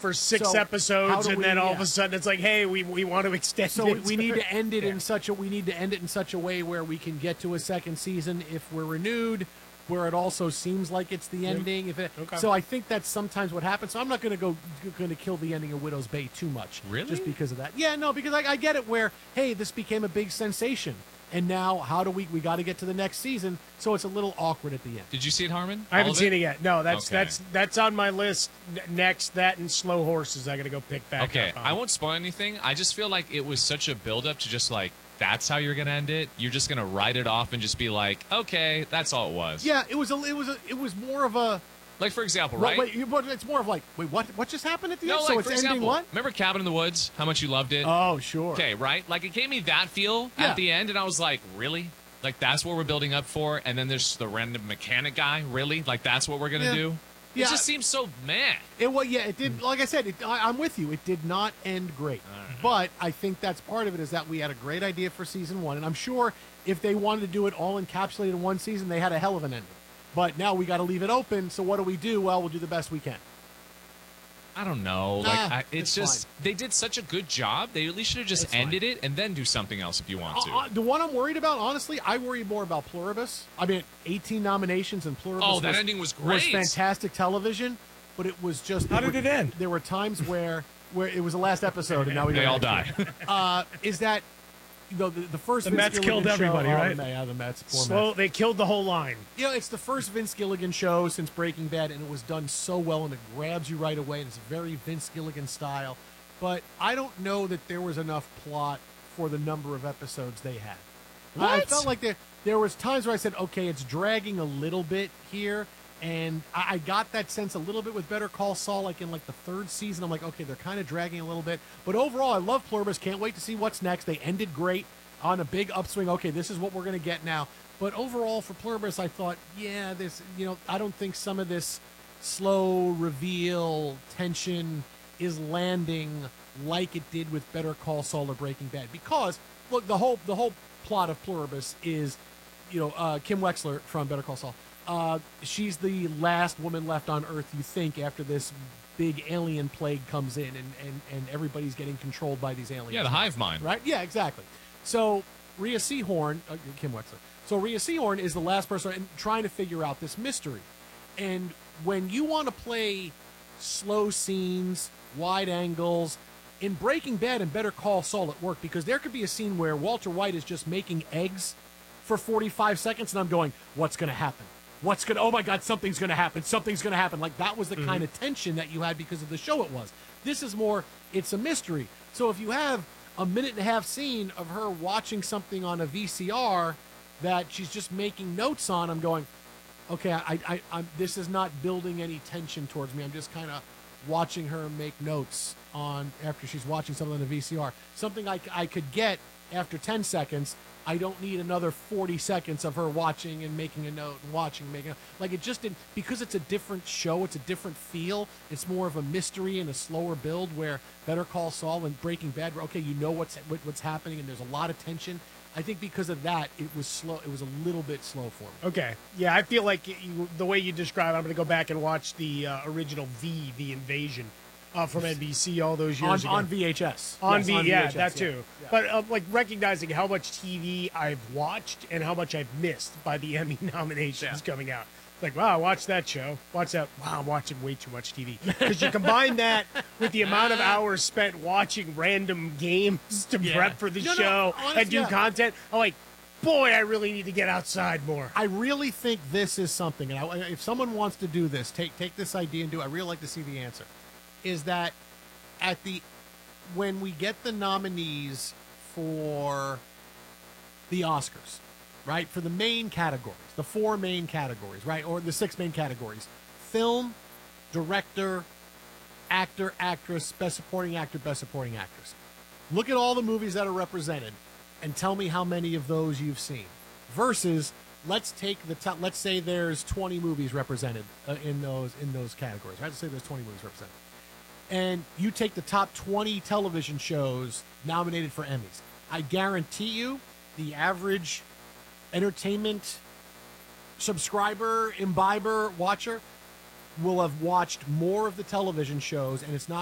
for 6 So, episodes, and then all of yeah. a sudden it's like, hey, we want to extend So it. we need to end it in such a way where we can get to a second season if we're renewed, where it also seems like it's the ending. Okay. So I think that's sometimes what happens. So I'm not going to kill the ending of Widow's Bay too much, Really? just because of that. Yeah, no, because I get it. Where hey, this became a big sensation, and now how do we got to get to the next season? So it's a little awkward at the end. Did you see it, Harmon? I haven't All of seen it yet. No, that's Okay. that's on my list next. That and Slow Horses, I got to go pick back Okay, up on. I won't spoil anything. I just feel like it was such a build-up to just like, that's how you're going to end it? You're just going to write it off and just be like, okay, that's all it was. Yeah, it was more of a. Like, for example, right? But it's more of like, wait, what just happened at the No, end? like, So it's for ending example, what? remember Cabin in the Woods? How much you loved it? Oh, sure. Okay, right? Like, it gave me that feel Yeah. at the end, and I was like, really? Like, that's what we're building up for? And then there's the random mechanic guy? Really? Like, that's what we're going to Yeah. do? Yeah. It just seems so meh. It did. Like I said, I'm with you. It did not end great, but I think that's part of it. Is that we had a great idea for season 1, and I'm sure if they wanted to do it all encapsulated in one season, they had a hell of an ending. But now we got to leave it open. So what do? Well, we'll do the best we can. I don't know. It's just, they did such a good job. They at least should have just It's ended it and then do something else if you want to. The one I'm worried about, honestly, I worry more about Pluribus. I mean, 18 nominations and Pluribus. Oh, that ending was great. Was fantastic television, but it was just. How did it end? There were times where it was the last episode, and now we They all die. Is that the first The Vince Mets Gilligan killed everybody, show, right? Yeah, the Mets. Poor Slow. Mets. They killed the whole line. You know, it's the first Vince Gilligan show since Breaking Bad, and it was done so well, and it grabs you right away, and it's very Vince Gilligan style. But I don't know that there was enough plot for the number of episodes they had. I felt like there was times where I said, okay, it's dragging a little bit here, and I got that sense a little bit with Better Call Saul, like in like the third season. I'm like, okay, they're kind of dragging a little bit. But overall, I love Pluribus. Can't wait to see what's next. They ended great on a big upswing. Okay, this is what we're going to get now. But overall, for Pluribus, I thought, yeah, I don't think some of this slow reveal tension is landing like it did with Better Call Saul or Breaking Bad. Because look, the whole plot of Pluribus is, Kim Wexler from Better Call Saul. She's the last woman left on Earth, you think, after this big alien plague comes in and everybody's getting controlled by these aliens. Yeah, the hive mind. Right? Yeah, exactly. So Rhea Seehorn, Kim Wexler. So Rhea Seehorn is the last person trying to figure out this mystery. And when you want to play slow scenes, wide angles, in Breaking Bad and Better Call Saul it worked because there could be a scene where Walter White is just making eggs for 45 seconds and I'm going, what's going to happen? Oh my God, something's going to happen. Something's going to happen. Like that was the kind of tension that you had because of the show it was. This is more, it's a mystery. So if you have a minute and a half scene of her watching something on a VCR that she's just making notes on, I'm going, okay, I'm this is not building any tension towards me. I'm just kind of watching her make notes on after she's watching something on a VCR. Something I could get after 10 seconds. I don't need another 40 seconds of her watching and making a note and watching and making a, like it just didn't, because it's a different show, it's a different feel, it's more of a mystery and a slower build where Better Call Saul and Breaking Bad, okay, you know what's happening and there's a lot of tension. I think because of that, it was slow. It was a little bit slow for me. Okay. Yeah, I feel like the way you describe it, I'm going to go back and watch the original The Invasion from NBC all those years ago. On VHS. On VHS, that too. Yeah. But like recognizing how much TV I've watched and how much I've missed by the Emmy nominations coming out. Like, wow, I watched that show. Watch that. Wow, I'm watching way too much TV. Because you combine that with the amount of hours spent watching random games to prep for the show and do content. I'm like, boy, I really need to get outside more. I really think this is something, and if someone wants to do this, take this idea and do it. I really like to see the answer. Is that when we get the nominees for the Oscars, right? For the main categories, the 4 main categories, right? Or the 6 main categories: film, director, actor, actress, best supporting actor, best supporting actress. Look at all the movies that are represented and tell me how many of those you've seen. Versus, let's take let's say there's 20 movies represented in those categories, right? Let's say there's 20 movies represented. And you take the top 20 television shows nominated for Emmys. I guarantee you the average entertainment subscriber, imbiber, watcher will have watched more of the television shows, and it's not